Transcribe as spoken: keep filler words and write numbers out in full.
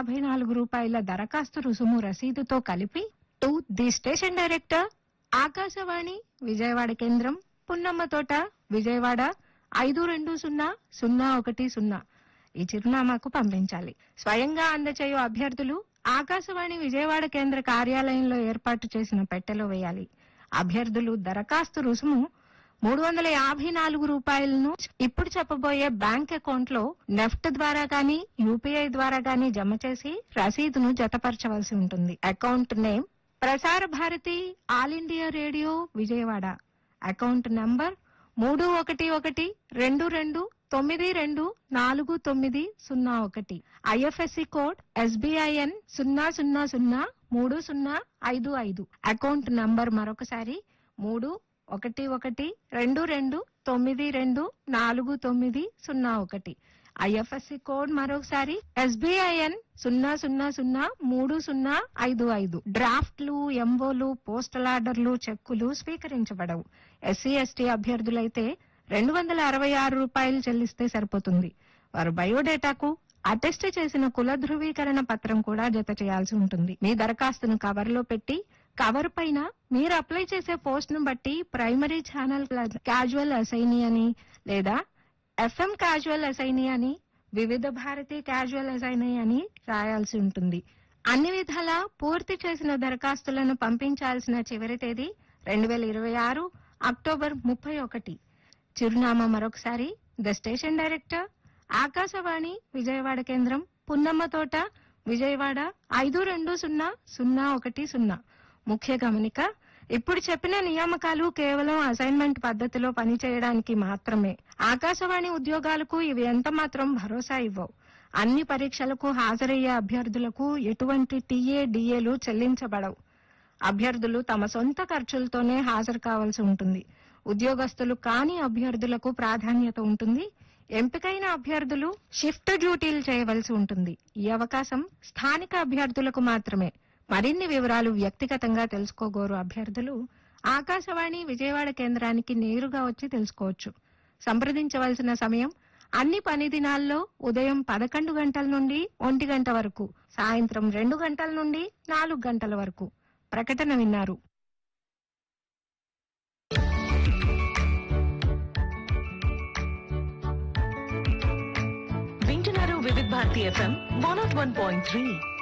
యాభై నాలుగు రూపాయల దరఖాస్తు రుసుము రసీదుతో కలిపి to the station director, Akashvani Vijayawada కేంద్రం, పున్నమ్మ తోట, విజయవాడ ఐదు రెండు సున్నా సున్నా ఒకటి సున్నా ఈ చిరునామాకు పంపించాలి. స్వయంగా అందచేయు అభ్యర్థులు ఆకాశవాణి విజయవాడ కేంద్ర కార్యాలయంలో ఏర్పాటు చేసిన పెట్టెలో వేయాలి. అభ్యర్థులు దరఖాస్తు రుసుము మూడు వందల యాభై నాలుగు రూపాయలను ఇప్పుడు చెప్పబోయే బ్యాంక్ అకౌంట్ లో నెఫ్ట్ ద్వారా గానీ యూపీఐ ద్వారా గానీ జమ చేసి రసీదును జతపరచవలసి ఉంటుంది. Account name Prasar Bharati all India radio Vijayawada. Account number మూడు ఒకటి ఒకటి రెండు రెండు తొమ్మిది రెండు నాలుగు తొమ్మిది సున్నా ఒకటి. ఐఎఫ్ఎస్సి కోడ్ ఎస్బీఐఎన్ సున్నా సున్నా సున్నా మూడు సున్నా ఐదు ఐదు. అకౌంట్ నంబర్ మరొకసారి మూడు ఒకటి ఒకటి రెండు రెండు తొమ్మిది రెండు నాలుగు తొమ్మిది సున్నా ఒకటి. ఐఎఫ్ఎస్సి కోడ్ మరొకసారి ఎస్బీఐఎన్ సున్నా సున్నా సున్నా మూడు సున్నా ఐదు ఐదు. డ్రాఫ్ట్లు, ఎంఓలు, పోస్టల్ ఆర్డర్లు, చెక్కులు స్వీకరించబడవు. ఎస్సీ ఎస్టీ అభ్యర్థులైతే రెండు వందల అరవై ఆరు రూపాయలు చెల్లిస్తే సరిపోతుంది. వారు బయోడేటాకు అటెస్ట్ చేసిన కుల ధృవీకరణ పత్రం కూడా జత చేయాల్సి ఉంటుంది. మీ దరఖాస్తును కవర్ లో పెట్టి కవర్ పైన మీరు అప్లై చేసే పోస్ట్ ను బట్టి ప్రైమరీ ఛానల్ క్యాజువల్ అసైనీ అని లేదా ఎఫ్ఎం క్యాజువల్ అసైనీ అని వివిధ భారతి క్యాజువల్ అసైనీ అని రాయాల్సి ఉంటుంది. అన్ని విధాలా పూర్తి చేసిన దరఖాస్తులను పంపించాల్సిన చివరి తేదీ రెండు వేల ఇరవై ఆరు అక్టోబర్ ముప్పై ఒకటి. చిరునామా మరొకసారి the station director, Akashvani Vijayawada కేంద్రం, పున్నమ్మ తోట, విజయవాడ ఐదు రెండు సున్నా సున్నా ఒకటి సున్నా. ముఖ్య గమనిక, ఇప్పుడు చెప్పిన నియామకాలు కేవలం అసైన్మెంట్ పద్ధతిలో పనిచేయడానికి మాత్రమే. ఆకాశవాణి ఉద్యోగాలకు ఇవి ఎంత మాత్రం భరోసా ఇవ్వవు. అన్ని పరీక్షలకు హాజరయ్యే అభ్యర్థులకు ఎటువంటి టీఏ డిఏలు చెల్లించబడవు. అభ్యర్థులు తమ సొంత ఖర్చులతోనే హాజరు కావాల్సి ఉంటుంది. ఉద్యోగస్తులు కాని అభ్యర్థులకు ప్రాధాన్యత ఉంటుంది. ఎంపికైన అభ్యర్థులు షిఫ్ట్ డ్యూటీలు చేయవలసి ఉంటుంది. ఈ అవకాశం స్థానిక అభ్యర్థులకు మాత్రమే. మరిన్ని వివరాలు వ్యక్తిగతంగా తెలుసుకోగోరు అభ్యర్థులు ఆకాశవాణి విజయవాడ కేంద్రానికి నేరుగా వచ్చి తెలుసుకోవచ్చు. సంప్రదించవలసిన సమయం అన్ని పని దినాల్లో ఉదయం పదకొండు గంటల నుండి ఒంటి గంట వరకు, సాయంత్రం రెండు గంటల నుండి నాలుగు గంటల వరకు. ప్రకటన విన్నారు. వింటున్నారు వివిధ Bharati FM one not one point three.